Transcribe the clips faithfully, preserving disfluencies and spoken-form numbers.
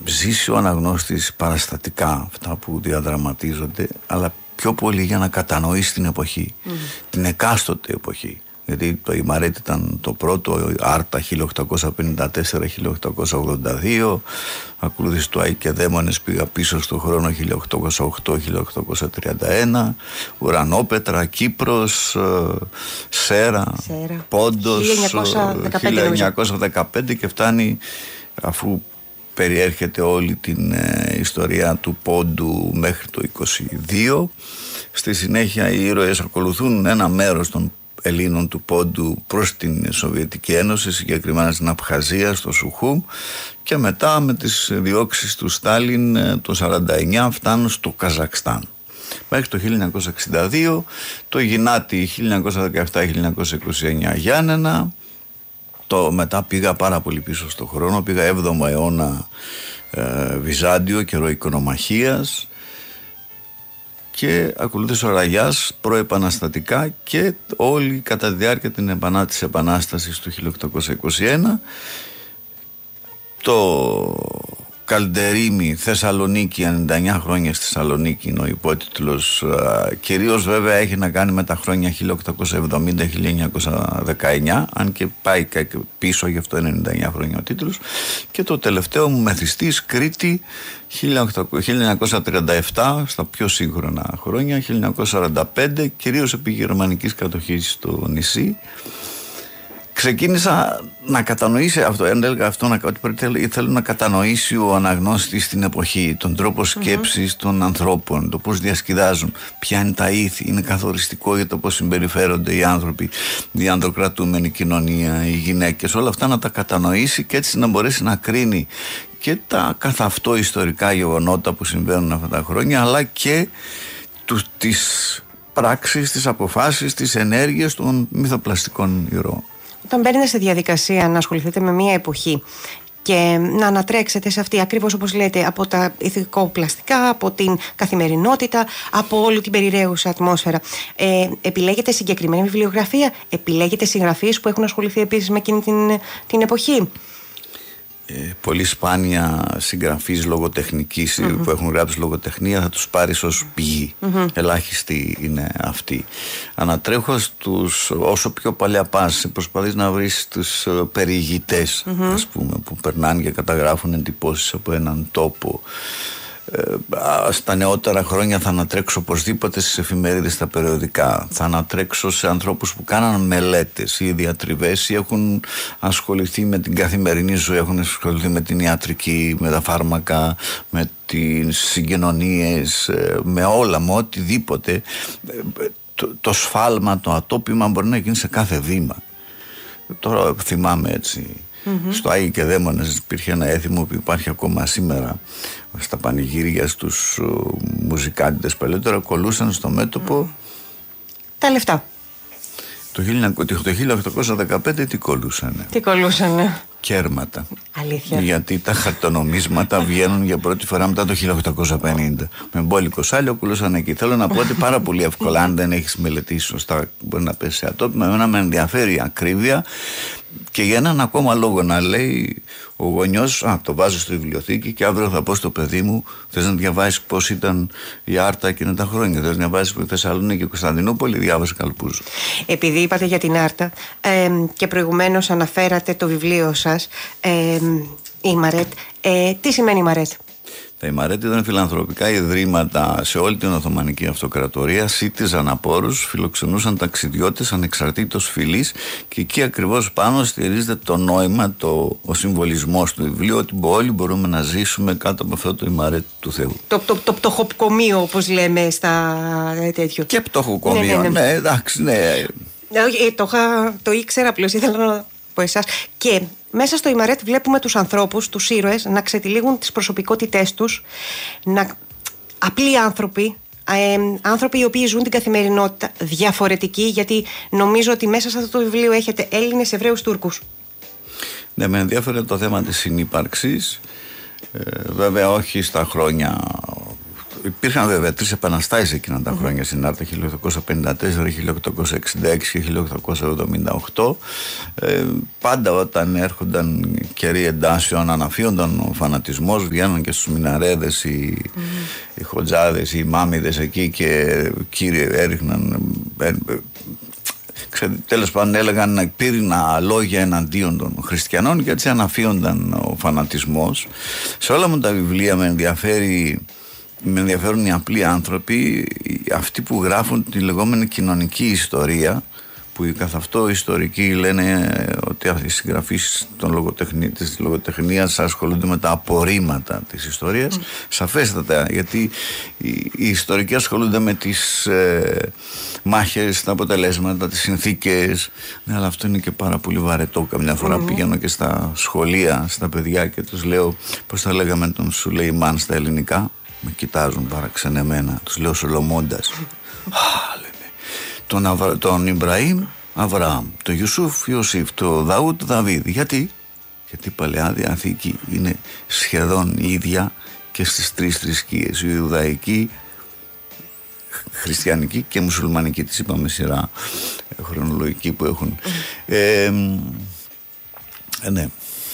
ζήσει ο αναγνώστης παραστατικά αυτά που διαδραματίζονται, αλλά πιο πολύ για να κατανοήσει την εποχή, mm. την εκάστοτε εποχή. Γιατί το Ημαρέτ ήταν το πρώτο, Άρτα χίλια οκτακόσια πενήντα τέσσερα χίλια οκτακόσια ογδόντα δύο, ακολούθησε το Άι και Δαίμονες, πήγα πίσω στο χρόνο χίλια οκτακόσια οκτώ χίλια οκτακόσια τριάντα ένα, Ουρανόπετρα, Κύπρος, Σέρα, Σέρα. Πόντος, χίλια εννιακόσια δεκαπέντε και φτάνει, αφού περιέρχεται όλη την ε, ιστορία του Πόντου μέχρι το είκοσι δύο. Στη συνέχεια οι ήρωες ακολουθούν ένα μέρος των Ελλήνων του Πόντου προς την Σοβιετική Ένωση, συγκεκριμένα στην Απχαζία, στο Σουχούμ, και μετά με τις διώξεις του Στάλιν το σαράντα εννιά φτάνουν στο Καζακστάν. Μέχρι το χίλια εννιακόσια εξήντα δύο, το Γινάτι χίλια εννιακόσια δεκαεπτά χίλια εννιακόσια είκοσι εννιά Γιάννενα. Το μετά πήγα πάρα πολύ πίσω στο χρόνο, πήγα έβδομο αιώνα ε, Βυζάντιο, καιρό οικονομαχίας, και ακολούθησε ο Ραγιάς προεπαναστατικά και όλη κατά τη διάρκεια την επανά, της Επανάστασης του χίλια οκτακόσια είκοσι ένα. Το Καλντερίμι, Θεσσαλονίκη, ενενήντα εννιά χρόνια στη Θεσσαλονίκη είναι ο υπότιτλος. Κυρίως βέβαια έχει να κάνει με τα χρόνια χίλια οκτακόσια εβδομήντα χίλια εννιακόσια δεκαεννιά, αν και πάει και πίσω, γι' αυτό ενενήντα εννιά χρόνια ο τίτλος. Και το τελευταίο μου, Μεθυστής, Κρήτη, χίλια εννιακόσια τριάντα επτά, στα πιο σύγχρονα χρόνια, χίλια εννιακόσια σαράντα πέντε, κυρίως επί γερμανικής κατοχής στο νησί. Ξεκίνησα να κατανοήσει αυτό, έλεγα αυτό, να, ότι θέλω να κατανοήσει ο αναγνώστης την εποχή, τον τρόπο σκέψης mm-hmm. των ανθρώπων, το πώς διασκεδάζουν, ποια είναι τα ήθη, είναι καθοριστικό για το πώς συμπεριφέρονται οι άνθρωποι, η ανδροκρατούμενη κοινωνία, οι γυναίκες, όλα αυτά να τα κατανοήσει και έτσι να μπορέσει να κρίνει και τα καθ' αυτό ιστορικά γεγονότα που συμβαίνουν αυτά τα χρόνια, αλλά και τους, τις πράξεις, τις αποφάσεις, τις ενέργειες των μυθοπλαστικών ηρώων. Όταν μπαίνετε σε διαδικασία να ασχοληθείτε με μια εποχή και να ανατρέξετε σε αυτή, ακριβώς όπως λέτε, από τα ηθικοπλαστικά, από την καθημερινότητα, από όλη την περιραίουσα ατμόσφαιρα, ε, επιλέγετε συγκεκριμένη βιβλιογραφία, επιλέγετε συγγραφείς που έχουν ασχοληθεί επίσης με εκείνη την, την εποχή? Ε, πολύ σπάνια συγγραφείς λογοτεχνικής mm-hmm. που έχουν γράψει λογοτεχνία θα τους πάρεις ως πηγή. Mm-hmm. Ελάχιστοι είναι αυτοί. Ανατρέχω στους, όσο πιο παλιά πας, προσπαθείς να βρεις τους περιηγητές mm-hmm. ας πούμε, που περνάνε και καταγράφουν εντυπώσεις από έναν τόπο. Ε, στα νεότερα χρόνια θα ανατρέξω οπωσδήποτε στις εφημερίδες, στα περιοδικά. Θα ανατρέξω σε ανθρώπους που κάναν μελέτες ή διατριβές ή έχουν ασχοληθεί με την καθημερινή ζωή, έχουν ασχοληθεί με την ιατρική, με τα φάρμακα, με τις συγκοινωνίες, με όλα, με οτιδήποτε. Το, το σφάλμα, το ατόπιμα μπορεί να γίνει σε κάθε βήμα. Τώρα θυμάμαι έτσι. Mm-hmm. Στο Άγιοι και Δαίμονες υπήρχε ένα έθιμο που υπάρχει ακόμα σήμερα στα πανηγύρια στους uh, μουζικάντες. Παλαιότερα κολλούσαν στο μέτωπο τα λεφτά. Το χίλια οκτακόσια δεκαπέντε τι κολλούσανε? Τι κολλούσανε? Κέρματα. Αλήθεια. Γιατί τα χαρτονομίσματα βγαίνουν για πρώτη φορά μετά το χίλια οκτακόσια πενήντα. Με μπόλικο σάλιο κολλούσαν εκεί. Θέλω να πω ότι πάρα πολύ εύκολα, αν δεν έχεις μελετήσει σωστά, μπορεί να πέσει σε ατόπιμα. Εμένα με ενδιαφέρει η ακρίβεια. Και για έναν ακόμα λόγο, να λέει ο γονιός, α, το βάζω στη βιβλιοθήκη και αύριο θα πω στο παιδί μου, θες να διαβάσεις πώς ήταν η Άρτα εκείνα τα χρόνια, θες να διαβάσεις Θεσσαλονίκη και Κωνσταντινούπολη, διάβασε Καλπούζο. Επειδή είπατε για την Άρτα ε, και προηγουμένως αναφέρατε το βιβλίο σας, ε, η Μαρέτ, ε, τι σημαίνει η Μαρέτ? Τα Ημαρέτ ήταν φιλανθρωπικά ιδρύματα σε όλη την Οθωμανική Αυτοκρατορία, σύντιζαν απόρους, φιλοξενούσαν ταξιδιώτες ανεξαρτήτως φυλής και εκεί ακριβώς πάνω στηρίζεται το νόημα, το, ο συμβολισμός του βιβλίου, ότι όλοι μπορούμε να ζήσουμε κάτω από αυτό το Ημαρέτ του Θεού. Το, το, το πτωχοκομείο, όπως λέμε στα τέτοιο. Και πτωχοκομείο, ναι, ναι, ναι. ναι εντάξει, ναι. Το, το ήξερα, απλώς ήθελα να πω εσάς. Και μέσα στο Ημαρέτ βλέπουμε τους ανθρώπους, τους ήρωες, να ξετυλίγουν τις προσωπικότητές τους, να... απλοί άνθρωποι, ε, άνθρωποι οι οποίοι ζουν την καθημερινότητα διαφορετικοί, γιατί νομίζω ότι μέσα σε αυτό το βιβλίο έχετε Έλληνες, Εβραίους, Τούρκους. Ναι, με ενδιαφέρει το θέμα της συνύπαρξης, ε, βέβαια όχι στα χρόνια υπήρχαν βέβαια τρεις επαναστάσεις εκείνα τα mm-hmm. χρόνια στην Άρτα, χίλια οκτακόσια πενήντα τέσσερα, χίλια οκτακόσια εξήντα έξι και χίλια οκτακόσια εβδομήντα οκτώ. Ε, πάντα όταν έρχονταν καιροί εντάσεων αναφύονταν ο φανατισμός, βγαίνουν και στους μιναρέδες οι, mm-hmm. οι χοτζάδες, οι μάμιδες εκεί και κύριε έριχναν... Ε, ε, τέλος πάντων έλεγαν πύρινα λόγια εναντίον των χριστιανών και έτσι αναφύονταν ο φανατισμός. Σε όλα μου τα βιβλία με ενδιαφέρει, με ενδιαφέρουν οι απλοί άνθρωποι, αυτοί που γράφουν τη λεγόμενη κοινωνική ιστορία, που καθ' αυτό οι ιστορικοί λένε ότι οι συγγραφείς των λογοτεχνί, της λογοτεχνίας ασχολούνται με τα απορρίμματα της ιστορίας. Mm. Σαφέστατα, γιατί οι, οι ιστορικοί ασχολούνται με τις ε, μάχες, τα αποτελέσματα, τις συνθήκες. Ναι, αλλά αυτό είναι και πάρα πολύ βαρετό. Καμιά φορά mm. πηγαίνω και στα σχολεία, στα παιδιά και τους λέω, πώς θα λέγαμε τον Σουλεϊμάν στα ελληνικά. Με κοιτάζουν παραξενεμένα, τους λέω Σολομώντας. Τον, Αβρα... τον Ιμπραήμ Αβραάμ, τον Ιουσούφ Ιωσήφ, τον Δαούτ Δαβίδ. Γιατί? Γιατί η Παλαιά Διαθήκη είναι σχεδόν ίδια και στις τρεις θρησκείες, η Ιουδαϊκή, Χριστιανική και Μουσουλμανική, τις είπαμε σειρά χρονολογική που έχουν. ε, ε, ναι.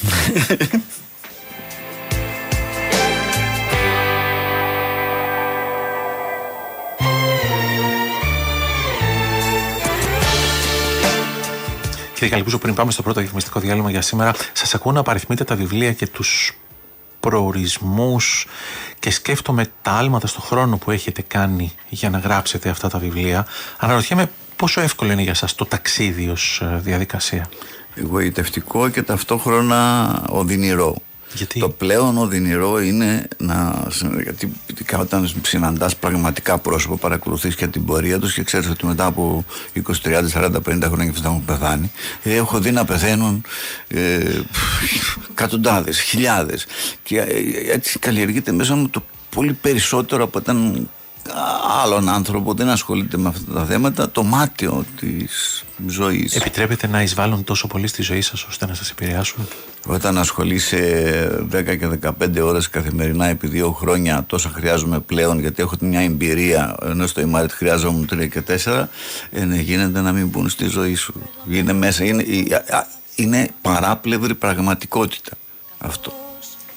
Κύριε Καλικούζο, πριν πάμε στο πρώτο διαφημιστικό διάλειμμα για σήμερα, σας ακούω να απαριθμείτε τα βιβλία και τους προορισμούς και σκέφτομαι τα άλματα στον χρόνο που έχετε κάνει για να γράψετε αυτά τα βιβλία. Αναρωτιέμαι πόσο εύκολο είναι για σας το ταξίδι ως διαδικασία. Εγωιτευτικό και ταυτόχρονα οδυνηρό. Γιατί? Το πλέον οδυνηρό είναι να. Γιατί όταν συναντάς πραγματικά πρόσωπα, παρακολουθείς και την πορεία τους και ξέρεις ότι μετά από είκοσι, τριάντα, σαράντα, πενήντα χρόνια θα έχουν πεθάνει. Ε, έχω δει να πεθαίνουν ε, εκατοντάδες, χιλιάδες. Και έτσι καλλιεργείται μέσα μου το πολύ περισσότερο από όταν άλλον άνθρωπο δεν ασχολείται με αυτά τα θέματα, το μάτιο της ζωής. Επιτρέπετε να εισβάλλουν τόσο πολύ στη ζωή σας ώστε να σας επηρεάσουν? Όταν ασχολείσαι δέκα και δεκαπέντε ώρες καθημερινά επί δύο χρόνια, τόσα χρειάζομαι πλέον, γιατί έχω μια εμπειρία, ενώ στο Ιμάρετ χρειάζομαι τρία και τέσσερα, ε, ναι, γίνεται να μην μπουν στη ζωή σου. Είναι μέσα, είναι, είναι παράπλευρη πραγματικότητα αυτό.